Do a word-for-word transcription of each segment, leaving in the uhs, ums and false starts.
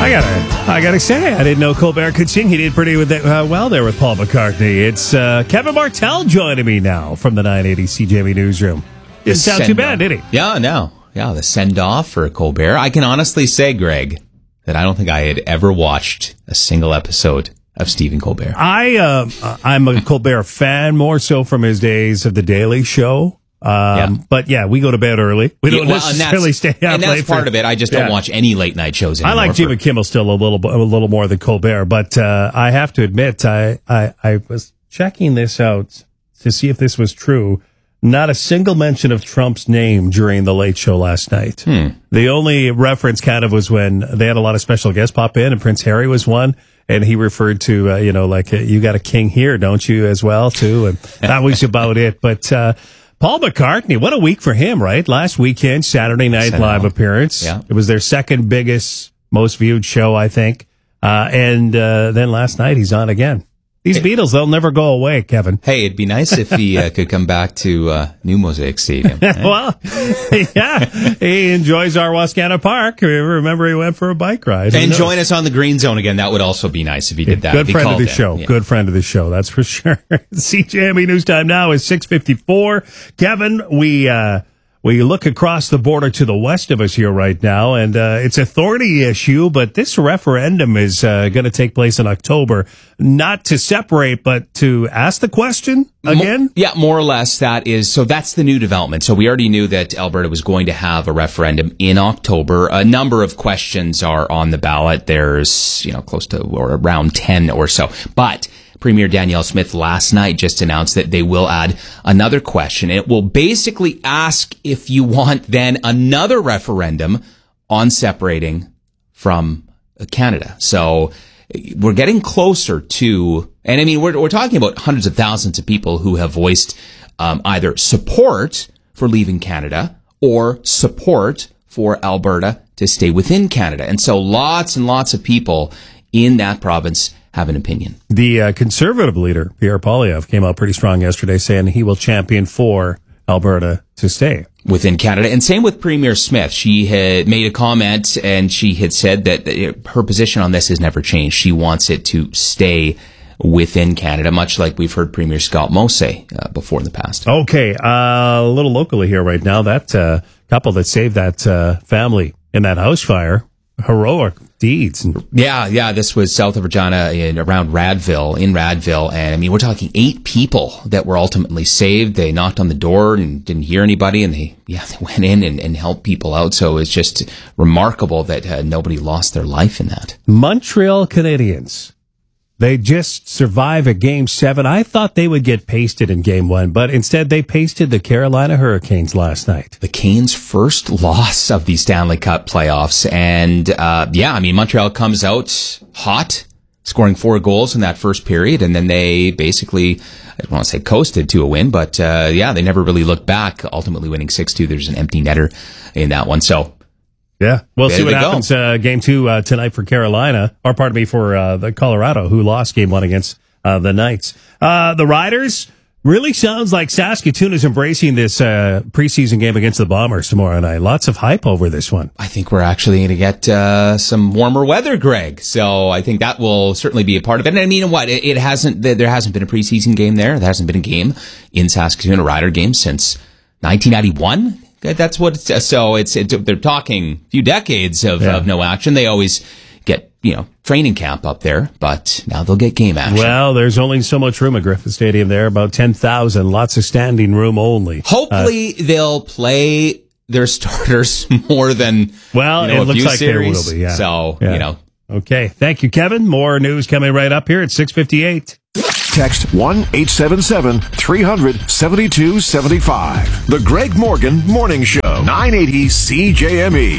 I gotta, I gotta say, I didn't know Colbert could sing. He did pretty with that, uh, well there with Paul McCartney. It's uh, Kevin Martell joining me now from the nine eighty C J M E newsroom. Didn't sound too bad, did he? Yeah, no. Yeah, the send-off for Colbert. I can honestly say, Greg, that I don't think I had ever watched a single episode of Stephen Colbert. I, uh, I'm a Colbert fan, more so from his days of The Daily Show. Um, yeah. But yeah, we go to bed early. We don't yeah, well, necessarily stay up late. And that's part for, of it. I just yeah. don't watch any late night shows anymore. I like Jimmy Kimmel still a little, a little more than Colbert, but uh, I have to admit, I, I, I was checking this out to see if this was true. Not a single mention of Trump's name during the Late Show last night. Hmm. The only reference kind of was when they had a lot of special guests pop in, and Prince Harry was one. And he referred to, uh, you know, like, uh, you got a king here, don't you, as well, too? And that was about it. But uh, Paul McCartney, what a week for him, right? Last weekend, Saturday Night Live appearance. Yeah. It was their second biggest, most viewed show, I think. Uh, and uh, then last night, he's on again. These hey, Beatles, they'll never go away, Kevin. Hey, it'd be nice if he uh, could come back to uh, New Mosaic Stadium. Right? Well, yeah, he enjoys our Wascana Park. Remember, he went for a bike ride. And join us on the Green Zone again. That would also be nice if he did that. Good friend of the in. show. Yeah. Good friend of the show, that's for sure. C J M E News Time now is six fifty-four. Kevin, we... Uh, We look across the border to the west of us here right now, and uh, it's a thorny issue, but this referendum is uh, going to take place in October, not to separate, but to ask the question again? Mo- yeah, more or less that is, so that's the new development. So we already knew that Alberta was going to have a referendum in October. A number of questions are on the ballot. There's, you know, close to or around ten or so. But Premier Danielle Smith last night just announced that they will add another question. It will basically ask if you want then another referendum on separating from Canada. So we're getting closer to, and I mean, we're, we're talking about hundreds of thousands of people who have voiced um, either support for leaving Canada or support for Alberta to stay within Canada. And so lots and lots of people in that province have an opinion. The uh, Conservative leader, Pierre Poilievre, came out pretty strong yesterday saying he will champion for Alberta to stay within Canada. And same with Premier Smith. She had made a comment and she had said that her position on this has never changed. She wants it to stay within Canada, much like we've heard Premier Scott Moe say uh, before in the past. Okay, uh, a little locally here right now. That uh, couple that saved that uh, family in that house fire, heroic deeds. Yeah, yeah, this was south of Regina in around Radville, in Radville. And I mean, we're talking eight people that were ultimately saved. They knocked on the door and didn't hear anybody. And they, yeah, they went in and, and helped people out. So it's just remarkable that uh, nobody lost their life in that. Montreal Canadiens. They just survive a game seven. I thought they would get pasted in game one, but instead they pasted the Carolina Hurricanes last night. The Canes' first loss of the Stanley Cup playoffs. And, uh, yeah, I mean, Montreal comes out hot, scoring four goals in that first period. And then they basically, I don't want to say coasted to a win, but, uh, yeah, they never really looked back, ultimately winning six two. There's an empty netter in that one. So, yeah, we'll see what happens uh, game two uh, tonight for Carolina, or pardon me, for uh, the Colorado, who lost game one against uh, the Knights. Uh, the Riders, really sounds like Saskatoon is embracing this uh, preseason game against the Bombers tomorrow night. Lots of hype over this one. I think we're actually going to get uh, some warmer weather, Greg. So I think that will certainly be a part of it. And I mean, what, it, it hasn't, there hasn't been a preseason game there. There hasn't been a game in Saskatoon, a Rider game, since nineteen ninety-one. That's what it's, so it's, it's they're talking a few decades of, yeah. of no action. They always get, you know, training camp up there, but now they'll get game action. Well, there's only so much room at Griffith Stadium there, about ten thousand, lots of standing room only. Hopefully uh, they'll play their starters more than, well, you know, it a looks few like series. They will be, yeah. So, yeah. you know. Okay. Thank you, Kevin. More news coming right up here at six fifty-eight. Text one eight seven seven, three hundred, seventy-two seventy-five. The Greg Morgan Morning Show, nine eighty C J M E.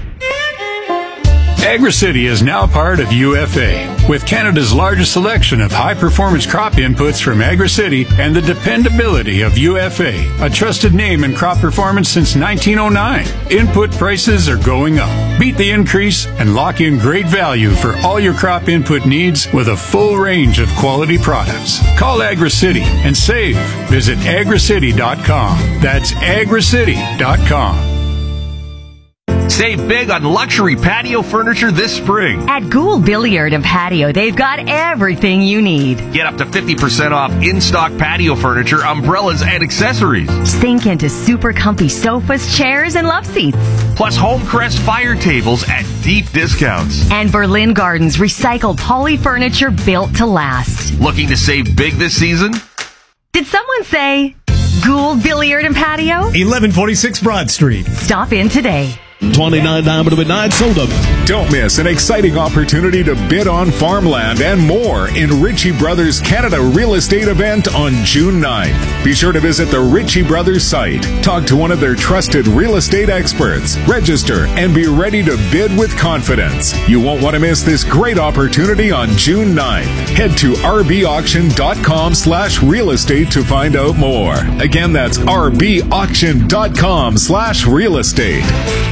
AgriCity is now part of U F A. With Canada's largest selection of high-performance crop inputs from AgriCity and the dependability of U F A, a trusted name in crop performance since nineteen oh nine. Input prices are going up. Beat the increase and lock in great value for all your crop input needs with a full range of quality products. Call AgriCity and save. Visit agricity dot com. That's agricity dot com. Save big on luxury patio furniture this spring. At Gould Billiard and Patio, they've got everything you need. Get up to fifty percent off in-stock patio furniture, umbrellas, and accessories. Sink into super comfy sofas, chairs, and love seats. Plus Homecrest fire tables at deep discounts. And Berlin Gardens recycled poly furniture built to last. Looking to save big this season? Did someone say Gould Billiard and Patio? eleven forty-six Broad Street. Stop in today. twenty-nine Diamond Midnight Soda. Don't miss an exciting opportunity to bid on farmland and more in Ritchie Brothers Canada Real Estate event on June ninth. Be sure to visit the Ritchie Brothers site, talk to one of their trusted real estate experts, register, and be ready to bid with confidence. You won't want to miss this great opportunity on June ninth. Head to rbauction.com slash real estate to find out more. Again, that's rbauction.com slash real estate.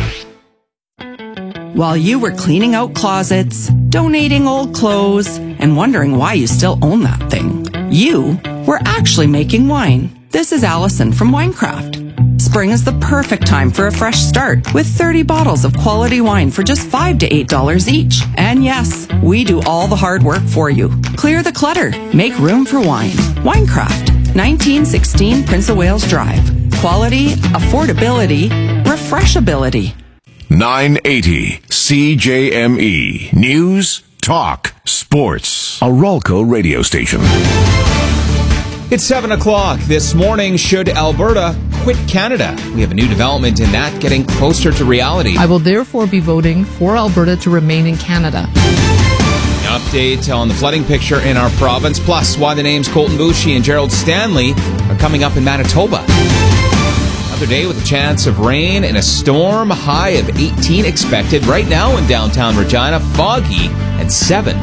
While you were cleaning out closets, donating old clothes, and wondering why you still own that thing, you were actually making wine. This is Allison from Winecraft. Spring is the perfect time for a fresh start with thirty bottles of quality wine for just five to eight dollars each. And yes, we do all the hard work for you. Clear the clutter. Make room for wine. Winecraft, nineteen sixteen Prince of Wales Drive. Quality, affordability, refreshability. nine eighty C J M E. News, talk, sports. A Ralco radio station. It's seven o'clock this morning. Should Alberta quit Canada? We have a new development in that, getting closer to reality. I will therefore be voting for Alberta to remain in Canada. An update on the flooding picture in our province, plus why the names Colton Boushie and Gerald Stanley are coming up in Manitoba. Another day with a chance of rain and a storm. High of eighteen expected right now in downtown Regina. Foggy at seven.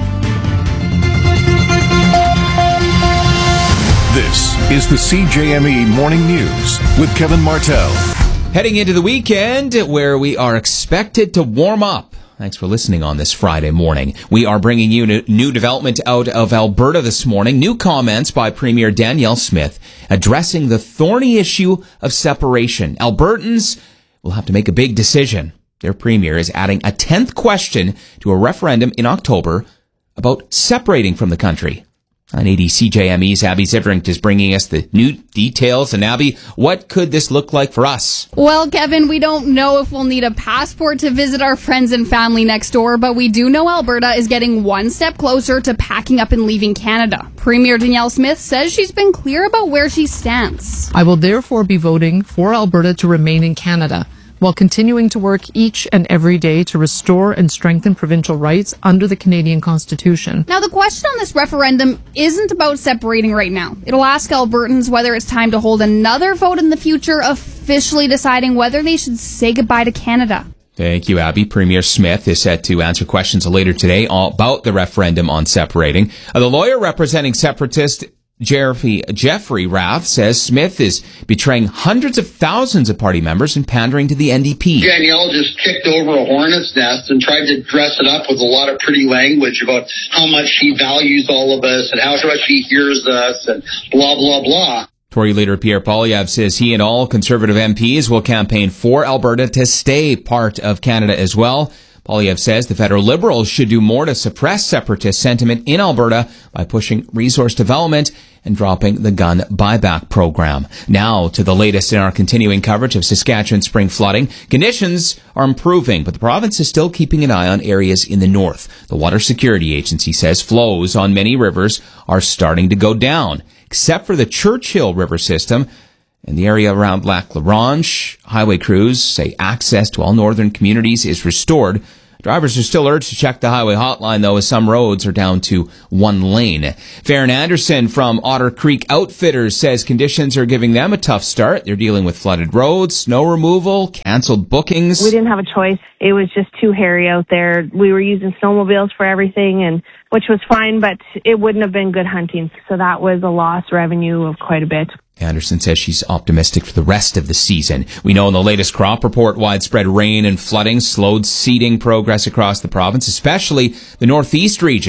This is the C J M E Morning News with Kevin Martell. Heading into the weekend where we are expected to warm up. Thanks for listening on this Friday morning. We are bringing you new development out of Alberta this morning. New comments by Premier Danielle Smith addressing the thorny issue of separation. Albertans will have to make a big decision. Their premier is adding a tenth question to a referendum in October about separating from the country. nine eighty C J M E's Abby Zivering is bringing us the new details. And Abby, what could this look like for us? Well, Kevin, we don't know if we'll need a passport to visit our friends and family next door, but we do know Alberta is getting one step closer to packing up and leaving Canada. Premier Danielle Smith says she's been clear about where she stands. I will therefore be voting for Alberta to remain in Canada, while continuing to work each and every day to restore and strengthen provincial rights under the Canadian Constitution. Now, the question on this referendum isn't about separating right now. It'll ask Albertans whether it's time to hold another vote in the future, officially deciding whether they should say goodbye to Canada. Thank you, Abby. Premier Smith is set to answer questions later today about the referendum on separating. Uh, the lawyer representing separatist Jeffrey, Jeffrey Rath says Smith is betraying hundreds of thousands of party members and pandering to the N D P. Danielle just kicked over a hornet's nest and tried to dress it up with a lot of pretty language about how much she values all of us and how much she hears us and blah, blah, blah. Tory leader Pierre Poilievre says he and all Conservative M Ps will campaign for Alberta to stay part of Canada as well. Poilievre says the federal Liberals should do more to suppress separatist sentiment in Alberta by pushing resource development and dropping the gun buyback program. Now to the latest in our continuing coverage of Saskatchewan spring flooding. Conditions are improving, but the province is still keeping an eye on areas in the north. The Water Security Agency says flows on many rivers are starting to go down, except for the Churchill River system. In the area around Lac La Ronge, highway crews say access to all northern communities is restored. Drivers are still urged to check the highway hotline, though, as some roads are down to one lane. Farron Anderson from Otter Creek Outfitters says conditions are giving them a tough start. They're dealing with flooded roads, snow removal, canceled bookings. We didn't have a choice. It was just too hairy out there. We were using snowmobiles for everything, and which was fine, but it wouldn't have been good hunting. So that was a lost revenue of quite a bit. Anderson says she's optimistic for the rest of the season. We know in the latest crop report, widespread rain and flooding slowed seeding progress across the province, especially the northeast region.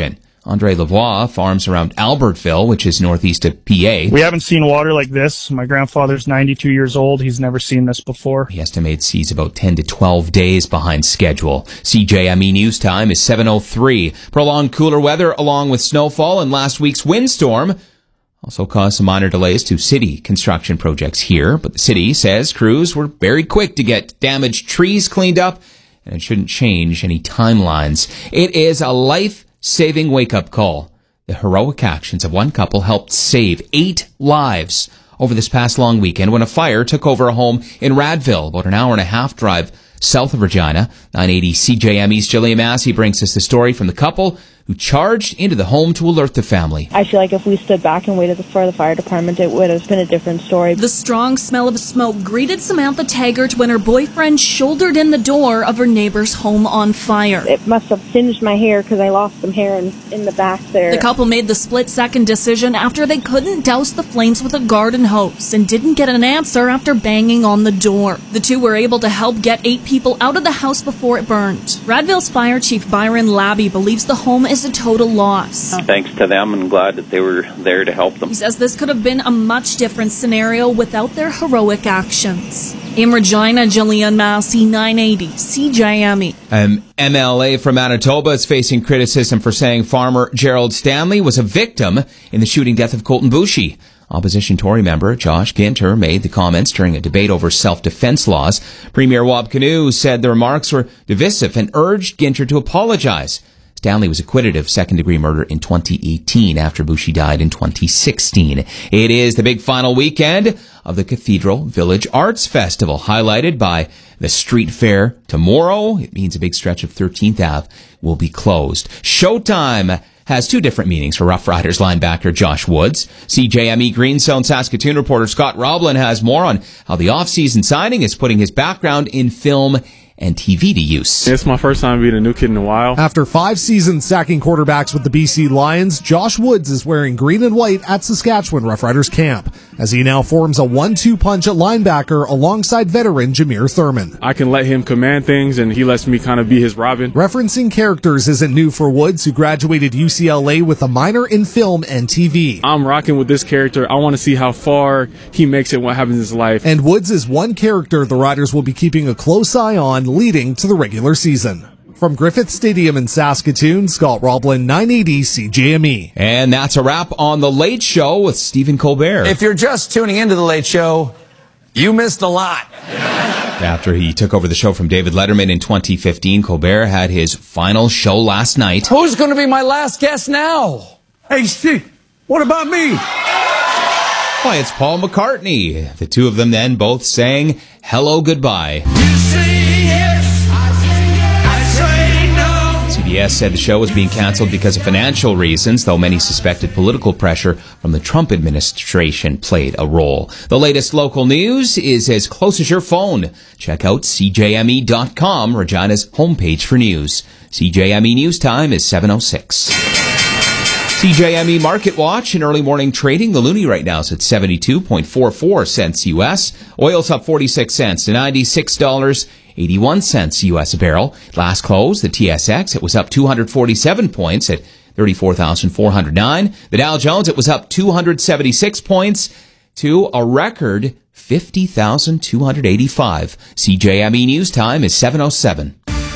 Andre Lavoie farms around Albertville, which is northeast of P A. We haven't seen water like this. My grandfather's ninety-two years old. He's never seen this before. He estimates he's about ten to twelve days behind schedule. C J M E News Time is seven oh three. Prolonged cooler weather along with snowfall and last week's windstorm also caused some minor delays to city construction projects here, but the city says crews were very quick to get damaged trees cleaned up, and it shouldn't change any timelines. It is a life-saving wake-up call. The heroic actions of one couple helped save eight lives over this past long weekend when a fire took over a home in Radville, about an hour and a half drive south of Regina. nine eighty C J M E's Jillian Massey brings us the story from the couple who charged into the home to alert the family. I feel like if we stood back and waited for the fire department, it would have been a different story. The strong smell of smoke greeted Samantha Taggart when her boyfriend shouldered in the door of her neighbor's home on fire. It must have singed my hair because I lost some hair in, in the back there. The couple made the split-second decision after they couldn't douse the flames with a garden hose and didn't get an answer after banging on the door. The two were able to help get eight people out of the house before it burned. Radville's Fire Chief Byron Labby believes the home is a total loss. Thanks to them, and glad that they were there to help them. He says this could have been a much different scenario without their heroic actions. In Regina, Jillian Massey, nine eighty C J M E. Um, M L A from Manitoba is facing criticism for saying farmer Gerald Stanley was a victim in the shooting death of Colton Boushie. Opposition Tory member Josh Ginter made the comments during a debate over self-defense laws. Premier Wab Kinew said the remarks were divisive and urged Ginter to apologize. Stanley was acquitted of second-degree murder in twenty eighteen after Boushie died in twenty sixteen. It is the big final weekend of the Cathedral Village Arts Festival, highlighted by the street fair tomorrow. It means a big stretch of thirteenth Avenue will be closed. Showtime has two different meanings for Rough Riders linebacker Josh Woods. C J M E Green Zone Saskatoon reporter Scott Roblin has more on how the off-season signing is putting his background in film and T V to use. It's my first time being a new kid in a while. After five seasons sacking quarterbacks with the B C Lions, Josh Woods is wearing green and white at Saskatchewan Rough Riders camp, as he now forms a one two punch at linebacker alongside veteran Jameer Thurman. I can let him command things, and he lets me kind of be his Robin. Referencing characters isn't new for Woods, who graduated U C L A with a minor in film and T V. I'm rocking with this character. I want to see how far he makes it, what happens in his life. And Woods is one character the Riders will be keeping a close eye on leading to the regular season. From Griffith Stadium in Saskatoon, Scott Roblin, nine eighty C J M E. And that's a wrap on The Late Show with Stephen Colbert. If you're just tuning into The Late Show, you missed a lot. After he took over the show from David Letterman in twenty fifteen, Colbert had his final show last night. Who's going to be my last guest now? Hey, Steve, what about me? Why, it's Paul McCartney. The two of them then both sang Hello Goodbye. C B S said the show was being canceled because of financial reasons, though many suspected political pressure from the Trump administration played a role. The latest local news is as close as your phone. Check out C J M E dot com, Regina's homepage for news. C J M E News Time is seven oh six. C J M E Market Watch in early morning trading. The loonie right now is at seventy-two point four four cents U S. Oil's up forty-six cents to ninety-six dollars and eighty-one cents U S a barrel. Last close, the T S X, it was up two hundred forty-seven points at thirty-four thousand four hundred nine. The Dow Jones, it was up two hundred seventy-six points to a record fifty thousand two hundred eighty-five. C J M E News Time is seven oh seven.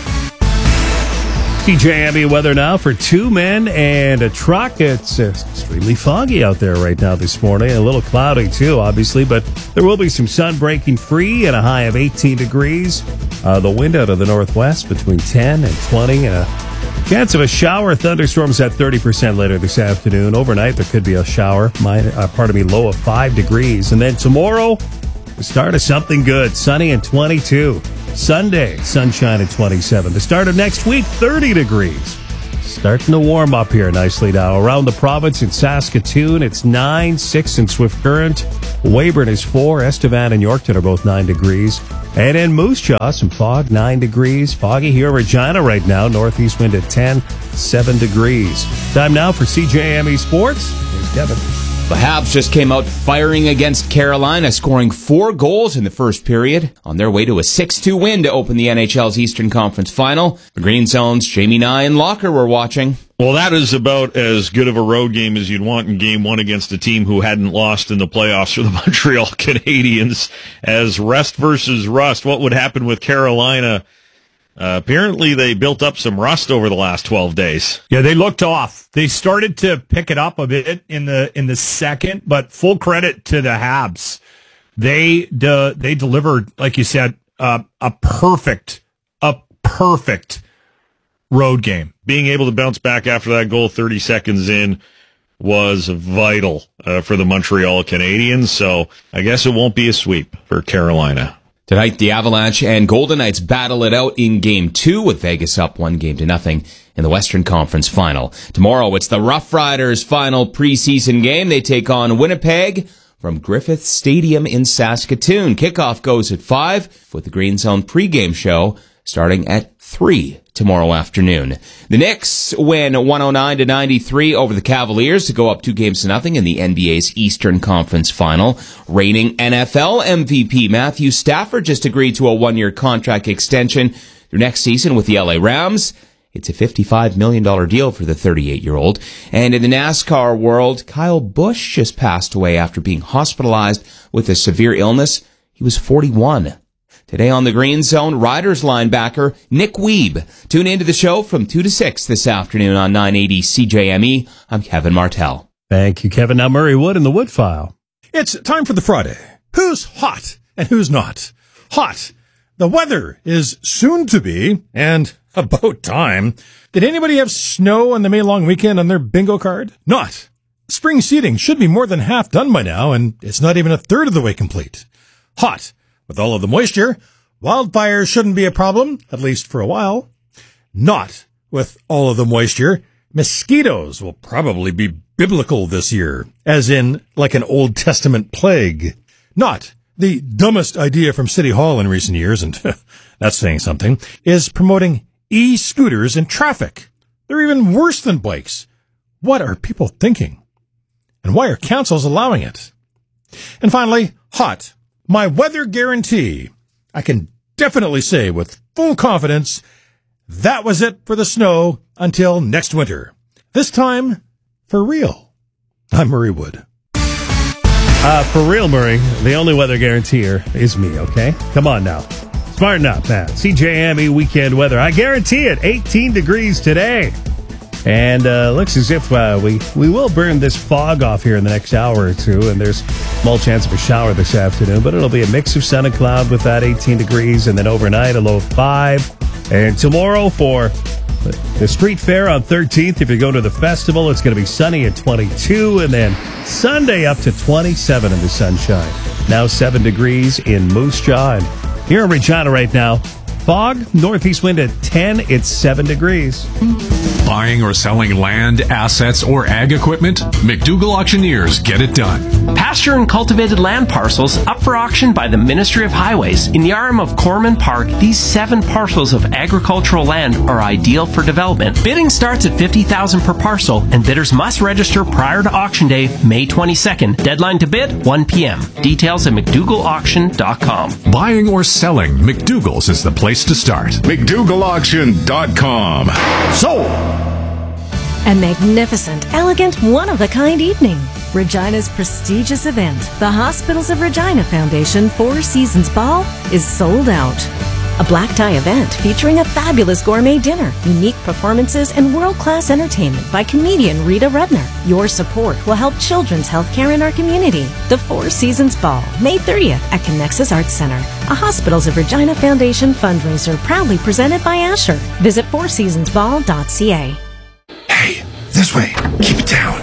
C J M E weather now for two men and a truck. It's uh, extremely foggy out there right now this morning. A little cloudy, too, obviously, but there will be some sun breaking free and a high of eighteen degrees. Uh, the wind out of the northwest between ten and twenty, and a chance of a shower. Thunderstorms at thirty percent later this afternoon. Overnight, there could be a shower. My, uh, pardon me, low of five degrees. And then tomorrow, the start of something good. Sunny and twenty-two. Sunday, sunshine at twenty-seven. The start of next week, thirty degrees. Starting to warm up here nicely now. Around the province in Saskatoon, it's nine, six in Swift Current. Weyburn is four. Estevan and Yorkton are both nine degrees. And in Moose Jaw, some fog, nine degrees. Foggy here in Regina right now. Northeast wind at ten, seven degrees. Time now for C J M E Sports. Here's Kevin. The Habs just came out firing against Carolina, scoring four goals in the first period on their way to a six two win to open the N H L's Eastern Conference Final. The Green Zone's Jamie Nye and Locker were watching. Well, that is about as good of a road game as you'd want in game one against a team who hadn't lost in the playoffs for the Montreal Canadiens. As rest versus rust, what would happen with Carolina? Uh, apparently, they built up some rust over the last twelve days. Yeah, they looked off. They started to pick it up a bit in the in the second, but full credit to the Habs. They de- they delivered, like you said, uh, a perfect, a perfect road game. Being able to bounce back after that goal thirty seconds in was vital uh, for the Montreal Canadiens. So I guess it won't be a sweep for Carolina. Tonight, the Avalanche and Golden Knights battle it out in Game two, with Vegas up one game to nothing in the Western Conference Final. Tomorrow, it's the Rough Riders' final preseason game. They take on Winnipeg from Griffith Stadium in Saskatoon. Kickoff goes at five, with the Green Zone pregame show starting at three tomorrow afternoon. The Knicks win one oh nine to ninety-three over the Cavaliers to go up two games to nothing in the N B A's Eastern Conference Final. Reigning N F L M V P Matthew Stafford just agreed to a one-year contract extension through next season with the L A Rams. It's a fifty-five million dollars deal for the thirty-eight-year-old. And in the NASCAR world, Kyle Busch just passed away after being hospitalized with a severe illness. He was forty-one. Today on the Green Zone, Riders linebacker Nick Weeb. Tune into the show from two to six this afternoon on nine eighty C J M E. I'm Kevin Martell. Thank you, Kevin. Now Murray Wood in the Wood File. It's time for the Friday. Who's hot and who's not? Hot. The weather is soon to be, and about time. Did anybody have snow on the May long weekend on their bingo card? Not. Spring seeding should be more than half done by now, and it's not even a third of the way complete. Hot. With all of the moisture, wildfires shouldn't be a problem, at least for a while. Not with all of the moisture, mosquitoes will probably be biblical this year, as in like an Old Testament plague. Not the dumbest idea from City Hall in recent years, and that's saying something, is promoting e-scooters in traffic. They're even worse than bikes. What are people thinking? And why are councils allowing it? And finally, hot. My weather guarantee. I can definitely say with full confidence, that was it for the snow until next winter. This time, for real. I'm Murray Wood. Uh, for real, Murray, the only weather guaranteer is me, okay? Come on now. Smarten up, man. C J M E weekend weather. I guarantee it. eighteen degrees today. And uh, looks as if uh, we, we will burn this fog off here in the next hour or two, and there's small chance of a shower this afternoon, but it'll be a mix of sun and cloud with that eighteen degrees, and then overnight a low of five. And tomorrow for the street fair on thirteenth, if you go to the festival, it's going to be sunny at twenty-two, and then Sunday up to twenty-seven in the sunshine. Now seven degrees in Moose Jaw, and here in Regina right now, fog, northeast wind at ten, it's seven degrees. Buying or selling land, assets, or ag equipment? McDougall Auctioneers get it done. Pasture and cultivated land parcels up for auction by the Ministry of Highways. In the arm of Corman Park, these seven parcels of agricultural land are ideal for development. Bidding starts at fifty thousand dollars per parcel, and bidders must register prior to auction day, May twenty-second. Deadline to bid, one p.m. Details at mcdougall auction dot com. Buying or selling, McDougall's is the place to start. mcdougall auction dot com. Sold! A magnificent, elegant, one-of-a-kind evening. Regina's prestigious event, the Hospitals of Regina Foundation Four Seasons Ball, is sold out. A black tie event featuring a fabulous gourmet dinner, unique performances, and world-class entertainment by comedian Rita Rudner. Your support will help children's health care in our community. The Four Seasons Ball, May thirtieth at Connexus Arts Center, a Hospitals of Regina Foundation fundraiser proudly presented by Asher. Visit four seasons ball dot c a. Hey, this way. Keep it down.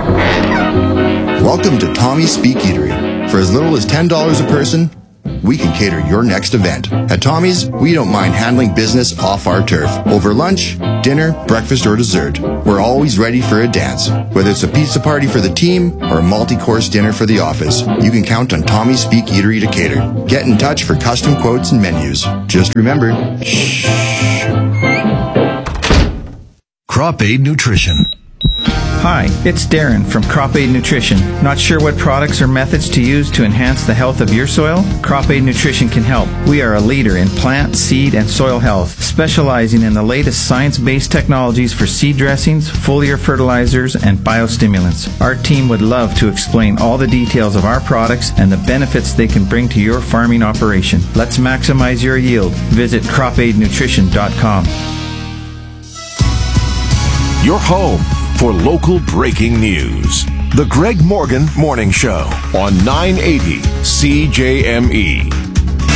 Welcome to Tommy's Speak Eatery. For as little as ten dollars a person, we can cater your next event. At Tommy's, we don't mind handling business off our turf. Over lunch, dinner, breakfast, or dessert, we're always ready for a dance. Whether it's a pizza party for the team or a multi-course dinner for the office, you can count on Tommy's Speak Eatery to cater. Get in touch for custom quotes and menus. Just remember, shh. Crop Aid Nutrition. Hi, it's Darren from Crop Aid Nutrition. Not sure what products or methods to use to enhance the health of your soil? Crop Aid Nutrition can help. We are a leader in plant, seed, and soil health, specializing in the latest science-based technologies for seed dressings, foliar fertilizers, and biostimulants. Our team would love to explain all the details of our products and the benefits they can bring to your farming operation. Let's maximize your yield. Visit crop aid nutrition dot com. Your home for local breaking news. The Greg Morgan Morning Show on nine eighty C J M E.